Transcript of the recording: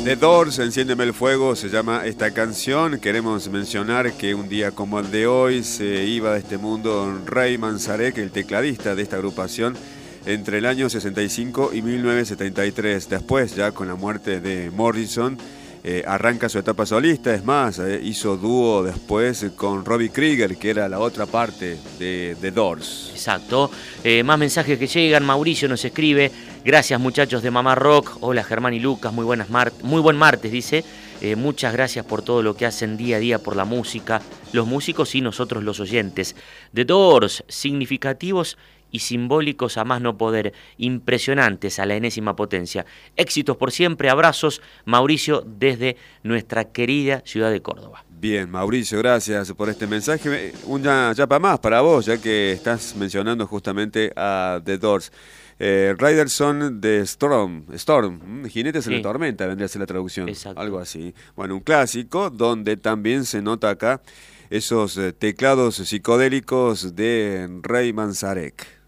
The Doors, Enciéndeme el Fuego, se llama esta canción. Queremos mencionar que un día como el de hoy se iba de este mundo Ray Manzarek, el tecladista de esta agrupación, entre el año 65 y 1973. Después, ya con la muerte de Morrison, arranca su etapa solista. Es más, hizo dúo después con Robbie Krieger, que era la otra parte de The Doors. Exacto. Más mensajes que llegan. Mauricio nos escribe: gracias, muchachos de Mamá Rock. Hola, Germán y Lucas, muy buen martes, dice. Muchas gracias por todo lo que hacen día a día por la música, los músicos y nosotros los oyentes. The Doors, significativos y simbólicos a más no poder, impresionantes a la enésima potencia. Éxitos por siempre, abrazos, Mauricio, desde nuestra querida ciudad de Córdoba. Bien, Mauricio, gracias por este mensaje. Una chapa más para vos, ya que estás mencionando justamente a The Doors. Riders on the Storm, Jinetes en la Tormenta, vendría a ser la traducción. Exacto. Algo así. Bueno, un clásico donde también se nota acá esos teclados psicodélicos de Ray Manzarek.